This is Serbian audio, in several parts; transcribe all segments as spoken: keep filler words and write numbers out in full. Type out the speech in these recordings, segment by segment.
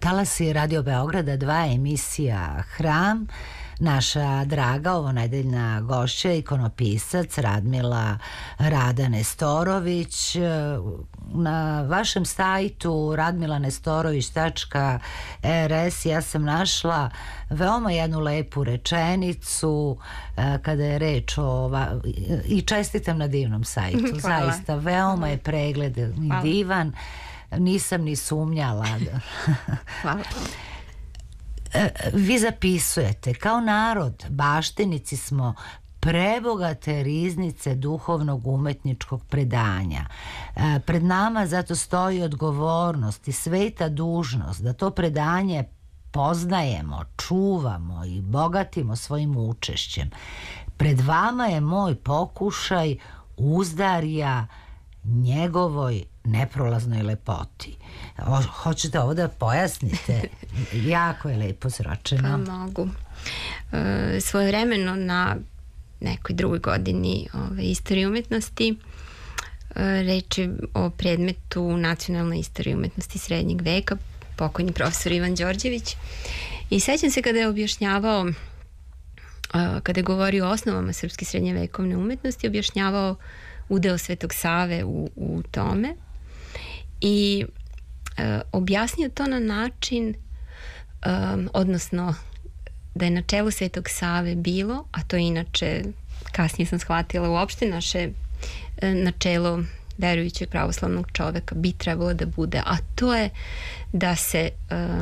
Talasi Radio Beograda, dva emisija Hram. Naša draga ovonedeljna gošća, ikonopisac Radmila Rada Nestorović. Na vašem sajtu radmila nestorović tačka er es ja sam našla veoma jednu lepu rečenicu kada je reč o... i čestitam na divnom sajtu. Hvala. Zaista, veoma je pregled i divan. Nisam ni sumnjala. Hvala. Vi zapisujete, kao narod, baštinici smo prebogate riznice duhovnog umetničkog predanja. Pred nama zato stoji odgovornost i sveta dužnost da to predanje poznajemo, čuvamo i bogatimo svojim učešćem. Pred vama je moj pokušaj uzdarja njegovoj neprolaznoj lepoti. O, hoćete ovo da pojasnite? Jako je lepo zračeno. Pa mogu. E, svojevremeno na nekoj drugoj godini ove, istorije umetnosti e, reč je o predmetu nacionalne istorije umetnosti srednjeg veka, pokojni profesor Ivan Đorđević. I sećam se kada je objašnjavao, e, kada je govorio o osnovama srpske srednjevekovne umetnosti, objašnjavao udeo Svetog Save u, u tome i e, objasnio to na način e, odnosno da je na čelu Svetog Save bilo, a to je inače kasnije sam shvatila uopšte naše e, načelo verujućeg pravoslavnog čoveka bi trebalo da bude, a to je da se e,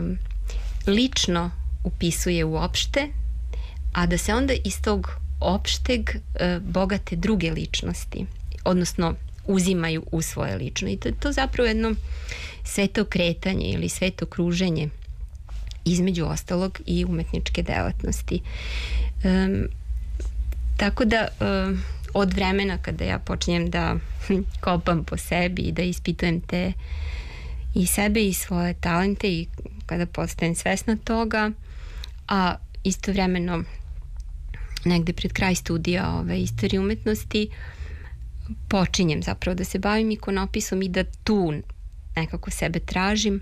lično upisuje uopšte, a da se onda iz tog opšteg e, bogate druge ličnosti, odnosno uzimaju u svoje lično. I to je to zapravo jedno sveto kretanje ili sveto kruženje između ostalog i umetničke delatnosti. Um, tako da um, od vremena kada ja počinjem da kopam po sebi i da ispitujem te i sebe i svoje talente i kada postajem svesna toga, a istovremeno negde pred kraj studija ove istorije umetnosti počinjem zapravo da se bavim ikonopisom i da tu nekako sebe tražim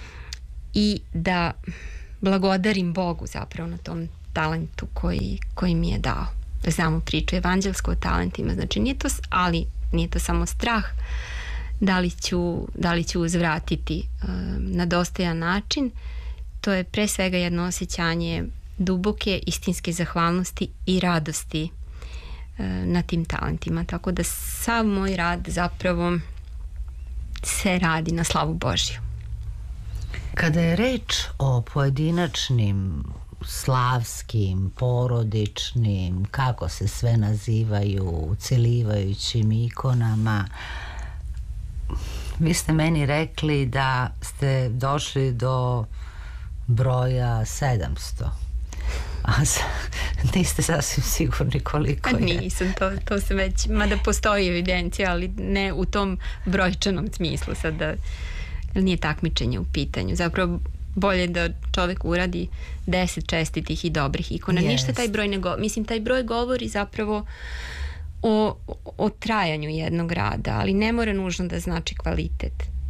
i da blagodarim Bogu zapravo na tom talentu koji, koji mi je dao. Znamo priču evanđelsko o talentima, znači nije to, ali nije to samo strah da li ću, da li ću uzvratiti uh, na dostojan način. To je pre svega jedno osjećanje duboke istinske zahvalnosti i radosti na tim talentima, tako da sav moj rad zapravo se radi na slavu Božju. Kada je reč o pojedinačnim slavskim, porodičnim, kako se sve nazivaju, celivajućim ikonama, vi ste meni rekli da ste došli do broja sedamsto. A niste sasvim sigurni koliko je. Nisam, to, to se već, mada postoji evidencija, ali ne u tom brojčanom smislu, sad da nije takmičenje u pitanju. Zapravo bolje da čovek uradi deset čestitih i dobrih ikona. Yes. Ništa taj broj ne govori. Mislim, taj broj govori zapravo o, o trajanju jednog rada, ali ne mora nužno da znači kvalitet.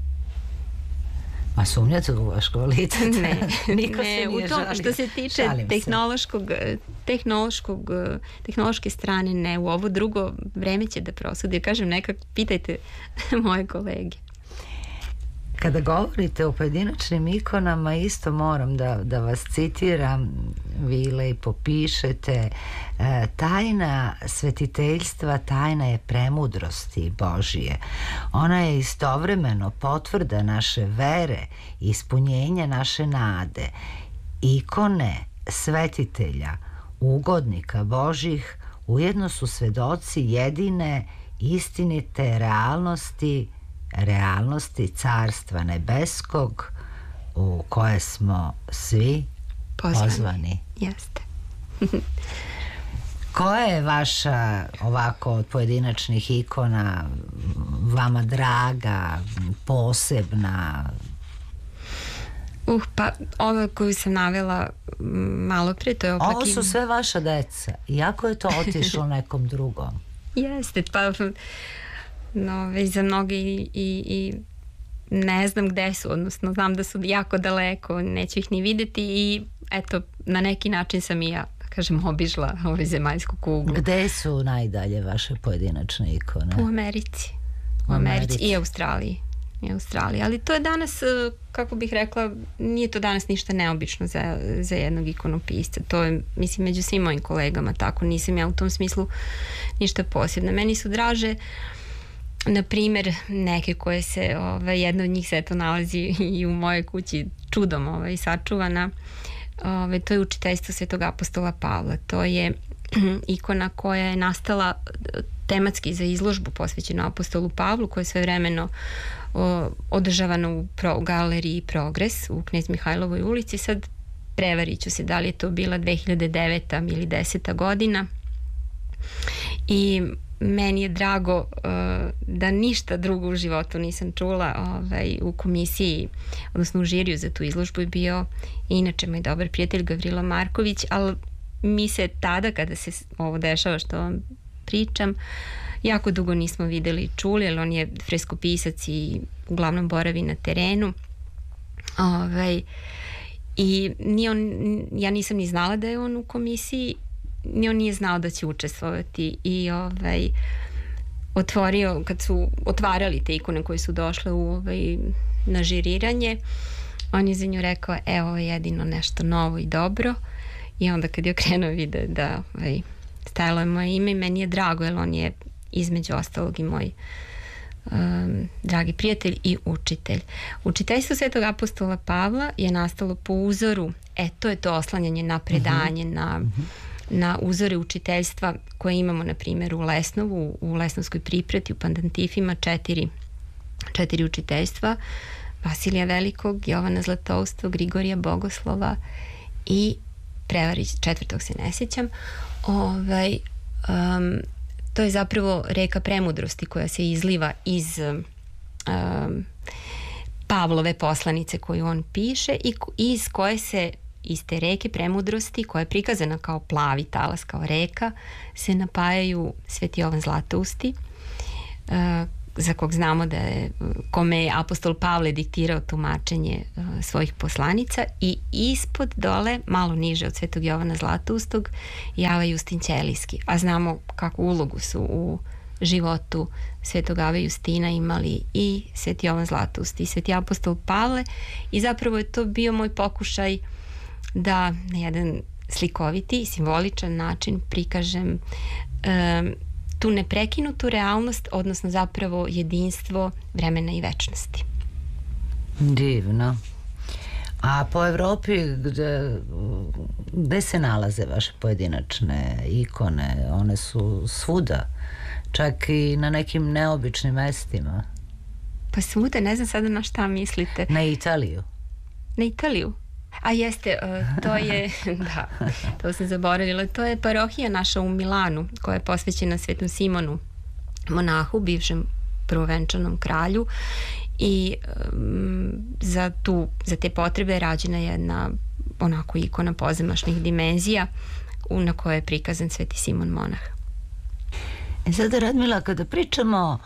Ma sumnjate u vaš kvalitet? Ne, Niko ne, se nije u tom, žalio. što se tiče Šalim tehnološkog, tehnološkog, tehnološke strane, ne, u ovo drugo vreme će da prosudi. Kažem, nekak pitajte moje kolege. Kada govorite o pojedinačnim ikonama, isto moram da, da vas citiram, vi lepo pišete, e, tajna svetiteljstva, tajna je premudrosti Božije. Ona je istovremeno potvrda naše vere i ispunjenja naše nade. Ikone svetitelja, ugodnika Božih, ujedno su svedoci jedine istinite realnosti realnosti Carstva nebeskog u koje smo svi pozvani. pozvani. Jeste. Koja je vaša, ovako od pojedinačnih ikona, vama draga, posebna? Uh, pa ova koju sam navela malo pre, to je opak... Ovo su sve vaša deca, iako je to otišlo nekom drugom. Jeste, pa no, već za mnoge i, i, i ne znam gde su, odnosno znam da su jako daleko, neću ih ni videti i eto, na neki način sam i ja, kažem, obišla ovaj zemaljsku kuglu. Gde su najdalje vaše pojedinačne ikone? U Americi. U Americi i Australiji. I Australiji. Ali to je danas, kako bih rekla, nije to danas ništa neobično za, za jednog ikonopisca. To je, mislim, među svim mojim kolegama tako. Nisam ja u tom smislu ništa posebno. Meni su draže na primjer neke koje se, ovaj, jedna od njih se eto nalazi i u mojoj kući čudom ovaj, sačuvana. Ovaj, to je učiteljstvo Svetog apostola Pavla. To je ikona koja je nastala tematski za izložbu posvećenu apostolu Pavlu, koja je svevremeno o, održavana u pro, galeriji Progres u Knez Mihajlovoj ulici. Sad prevarit ću se da li je to bila dve hiljade deveta ili deseta godina. I meni je drago uh, da ništa drugo u životu nisam čula. Ovaj, u komisiji, odnosno u žiriju za tu izložbu je bio inače moj dobar prijatelj Gavrilo Marković, ali mi se tada, kada se ovo dešava što vam pričam, jako dugo nismo videli i čuli, jer on je freskopisac i uglavnom boravi na terenu. Ovaj, i ni on, ja nisam ni znala da je on u komisiji, ni on nije znao da će učestvovati i ovaj, otvorio, kad su otvarali te ikone koje su došle u, ovaj, na žiriranje, on je za nju rekao, evo, ovo je jedino nešto novo i dobro. I onda kad je okrenuo vide da ovaj, stajalo je moje ime i meni je drago, jer on je između ostalog i moj um, dragi prijatelj i učitelj. Učiteljstvo Svetog apostola Pavla je nastalo po uzoru, e to je to oslanjanje na predanje, uh-huh. na, uh-huh. na uzore učiteljstva koje imamo na primjer u Lesnovu, u Lesnovskoj pripreti, u Pandantifima, četiri, četiri učiteljstva, Vasilija Velikog, Jovana Zlatoustva, Grigorija Bogoslova i Prevarić, četvrtog se ne sjećam. Ovaj, um, to je zapravo reka premudrosti koja se izliva iz um, Pavlove poslanice koju on piše i iz koje se, iz te reke premudrosti koja je prikazana kao plavi talas, kao reka, se napajaju Sveti Jovan Zlatousti, uh, za kog znamo da je, kome je apostol Pavle diktirao tumačenje uh, svojih poslanica, i ispod dole, malo niže od Svetog Jovana Zlatoustog, Java Justin Ćelijski. A znamo kakvu ulogu su u životu Svetog Ave Justina imali i Sveti Jovan Zlatoust i Sveti apostol Pavle, i zapravo je to bio moj pokušaj da na jedan slikoviti i simboličan način prikažem um, tu neprekinutu realnost, odnosno zapravo jedinstvo vremena i večnosti. Divno. A po Evropi gde, gde se nalaze vaše pojedinačne ikone? One su svuda, čak i na nekim neobičnim mestima. Pa svuda, ne znam sada na šta mislite. Na Italiju? Na Italiju? A jeste, to je, da, to sam zaboravila, to je parohija naša u Milanu, koja je posvećena Svetom Simonu, monahu, bivšem prvovenčanom kralju, i um, za, tu, za te potrebe rađena je jedna onako ikona pozamašnih dimenzija u, na kojoj je prikazan Sveti Simon monah. E sada, Radmila, kada pričamo,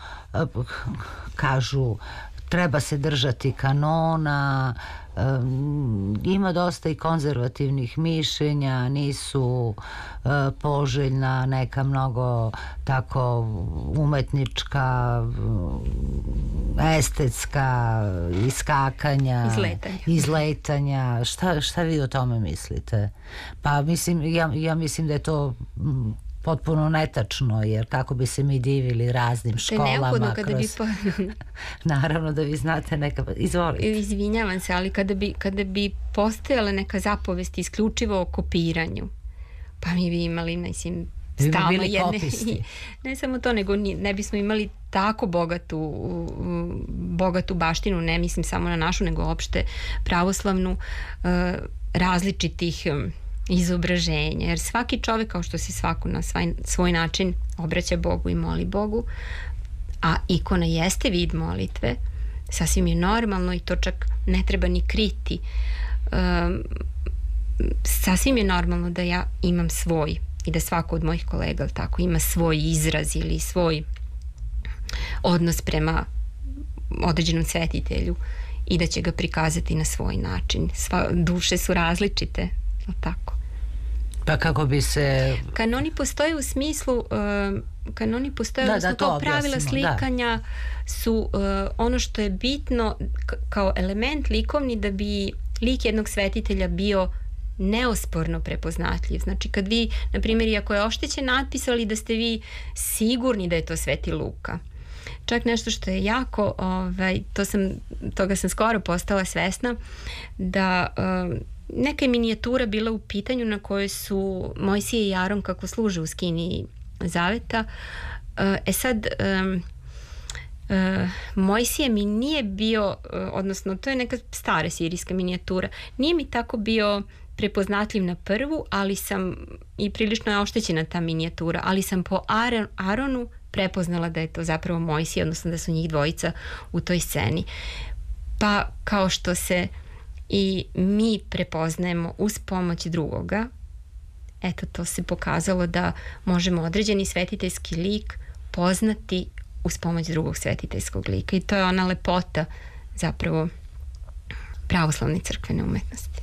kažu treba se držati kanona, um, ima dosta i konzervativnih mišljenja, nisu uh, poželjna neka mnogo tako umetnička, estetska iskakanja, izletanja, izletanja. Šta, šta vi o tome mislite? Pa mislim, ja, ja mislim da je to potpuno netačno, jer kako bi se mi divili raznim školama kada kroz... bi po... naravno da vi znate neka... Izvolite. Izvinjavam se, ali kada bi, kada bi postojala neka zapovest isključivo o kopiranju, pa mi bi imali, mislim, stalno jedne... Ne samo to, nego ne bismo imali tako bogatu bogatu baštinu, ne mislim samo na našu, nego opšte pravoslavnu, različitih izobraženja, jer svaki čovjek, kao što se svako na svoj, svoj način obraća Bogu i moli Bogu, a ikona jeste vid molitve, sasvim je normalno i to čak ne treba ni kriti. Um, sasvim je normalno da ja imam svoj i da svako od mojih kolega tako ima svoj izraz ili svoj odnos prema određenom svetitelju i da će ga prikazati na svoj način. Sva, duše su različite, tako. Pa kako bi se... Kanoni postoje u smislu, uh, kanoni postoje da, u smislu da, kao pravila slikanja da. su uh, ono što je bitno k- kao element likovni da bi lik jednog svetitelja bio neosporno prepoznatljiv. Znači kad vi, na primjer, ako je oštećen natpis, ali da ste vi sigurni da je to Sveti Luka. Čak nešto što je jako, ovaj, to sam, toga sam skoro postala svesna, da uh, neka je minijatura bila u pitanju na kojoj su Mojsije i Aron kako služe u skini Zaveta. E sad, um, uh, Mojsije mi nije bio, uh, odnosno to je neka stara sirijska minijatura, nije mi tako bio prepoznatljiv na prvu, ali sam, i prilično je oštećena ta minijatura, ali sam po Aron, Aronu prepoznala da je to zapravo Mojsije, odnosno da su njih dvojica u toj sceni. Pa kao što se i mi prepoznajemo uz pomoć drugoga, eto, to se pokazalo da možemo određeni svetiteljski lik poznati uz pomoć drugog svetiteljskog lika i to je ona lepota zapravo pravoslavne crkvene umetnosti.